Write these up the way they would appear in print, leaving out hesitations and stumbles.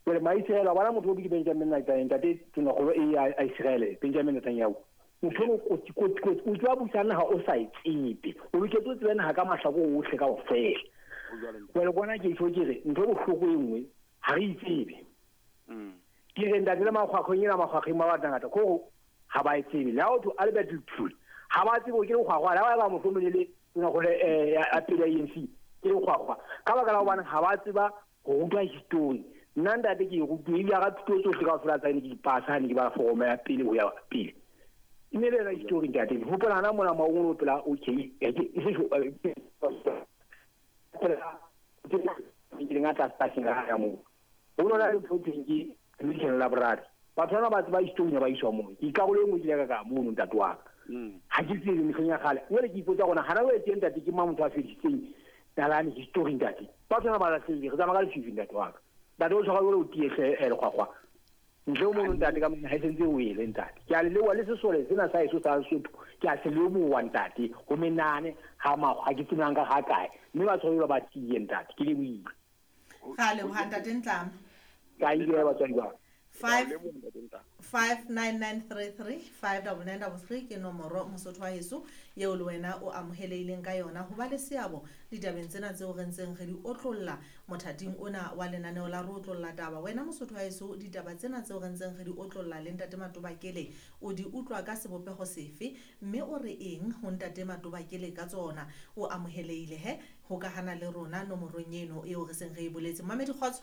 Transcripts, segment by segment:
Well, my Israel, I want to be Benjamin Netanyahu, that is to know Israel, Benjamin Netanyahu. Utwa busana ha o sa itsepe o ke tlo tsena ha ka mahlako o hle ka ofela well bona ke tlo dire ntho bohloko engwe ha re itsebe ke re nda dira makhwakhonyela makhwakhima ba tangata ko ha ba itsebe la o to Albert Lutful ha ba tsebo ke khwakhwa la ba mo fomelele tsena go le a pele ANC ke khwakhwa ka ba kana bona ha ba tseba go utwa history nanda de ke go buile ga thuto tso ka fela tsane ke pasa ni ba forma ya pele go ya pele Imele la history ngate hopola na mona maungo pela okay ke ngata stasinga ya mo uno la tsotingi mission laboratory batho ba ba history ba iswa mo ke ka go lengwe ke ka mo no tatwa ha ke tsile mission ya gale ngwe ke ipotsa gona hana we tenta ke mamotho a feditseng dalani history ngate batho ba la tsile ga ba ka le tatwa da do so ga go tiese khwakwa njo mo ntate ka mona ha sentse o ile ntate ke a le wa le sesole sena sa iso sa Sotho ke a se le mo wa ntate go menane ha ma ha ke tsinanga ga kae mme ba tsholo ba tiye ntate ke le buile ga le ha ntate Ntlama ka ile ba tswa ba 59933 59933 ke nomoro Mosotho wa heso yeo le wena o amoheleileng ka yona ho ba le seabo ditabeng tsena tseo re ntseng re di otlolla mothating ona wa lenaneo la rotlolla taba wena Mosotho wa heso ditaba tsena tseo re ntseng re di otlolla le ntate Matobakele o di utlwa ka sebopego sefe mme o re eng ho ntate Matobakele ka tsona o amoheleile he ho ka hana le rona nomorong eno eo re seng re e boletse Mamedi Khotso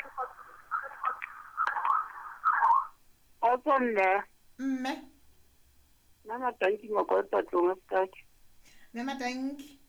Otsonne. Mme. Mama tanki ngoko patlong staki. Mama tanki.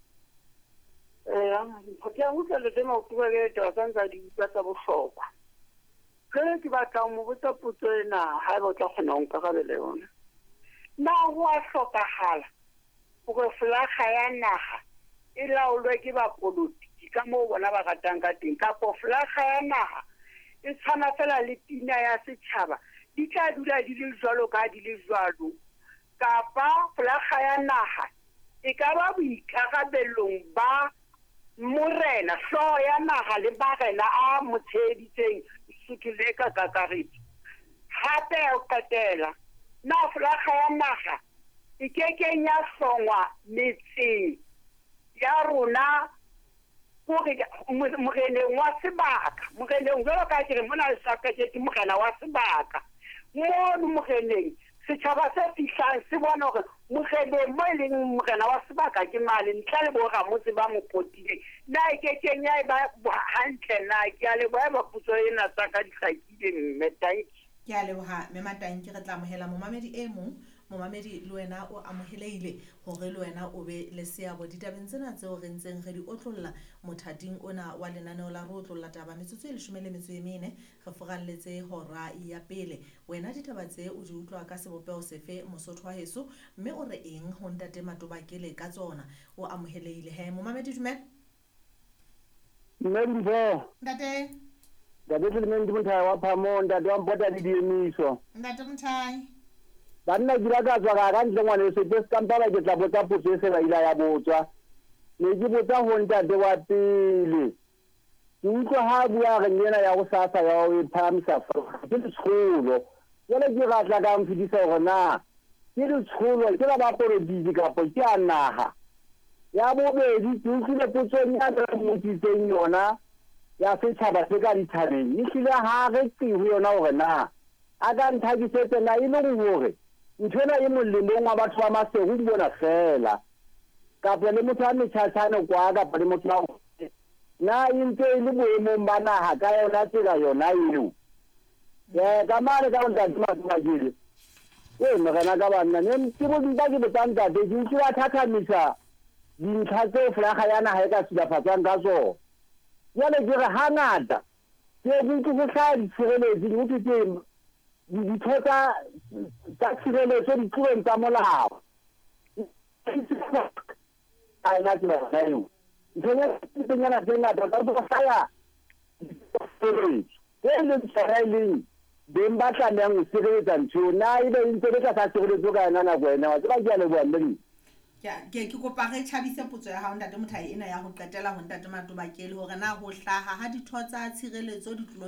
Photya o tla le tema o twa ke tsa tsantsa di tsa bohlokwa. Ke ke batla mo botsa potso ena ha ba tla khona o nka ka le yona. Na ho a hlokahala go flaga ya naga e laolwe ke ba politiki ka mo bona ba ratang ka teng ka po flaga ya naga e tshwana fela le tina ya setšhaba di tla dula di le jwalo ka di le jwalo kapa flaga ya naga e ka ba boikarabelong ba morena hloho ya naga le barena a motsheditseng Sotho le ka kakaretso hape o qetela na flaga ya naga e kekenya songwa metseng ya rona gore moreneng wa sebaka moreneng jalo ka ke re mona le saketse morena wa sebaka mo moreneng setšhaba se fihlang se bona gore moreneng mo leng morena wa sebaka ke male ntle le bo ramotse ba mo potile na e ke kenya e ba hantle na ke a le ba putso ena tsa ka dihlakile mme tanki ke a leboha mme Matanki re tla mohela momamedi e mong momamedi le wena o amoheleile hore le wena o be le seabo ditabeng tsena tseo re ntseng re di otlolla mothating ona wa lenaneo la rotlolla taba metsotso e 14 re foralletse hora ya pele wena ditaba tse o di utlwa ka sebopego sefe Mosotho wa heso mme o re eng ho ntate Matobakele ka tsona o amoheleile he momamedi dumela Mmembo ntate Dabetse le ndi motho wa phamo ntate wa mpota di diemiso ntate Mthai banna dira ka tswa ka ntle ngwane se tse kampala ke tla botsa potso se ba ila ya botswa ne ke botsa ho ntate wa pele ke utlwa ha bua re nyena ya go sasa ya o phamsa ke tsholo yale ke ratla ka mfidisa gore na ke tsholo ke la ba porodizi ka po ke anaga ya bobedi ke utlwile potso nya ka motsitseng yona ya setšhaba se ka dithabeng e tlile ha re tsego yona gore na a ka nthakisetse na e leng gore ntshwana e molemong wa batho ba masego di bona fela kapa le motho a metšhatšhane kwa kapa le motho wa na e ntse e le boemong ba naga ka yona tsela yona eo ka mare ka ntate Matobakele mogena ka banna ke bodimpa ke botsang tate ke utlwe ba thathamisa dintlha tseo flaga ya naga e ka silafatswang ka tsona jale ke re ha ngata ke botse go tlhaa ditshireletsi di botse ke ditho tsa tshireletso di tlileng tsa molao a ena tsela yona eo nthonyana tse ngata ka go tlaya tshireletso e leng tsara e leng beng ba tlamehang go sireletsa ntho na e be ntse le ka sa sireletso ka yona nako wena wa tseba ke a leboa mme ke kopa re thabise potso ya hao ntate Mothai ena ya ho qetela ho ntate Matobakele hore na ho hlaha ha ditho tsa tshireletso di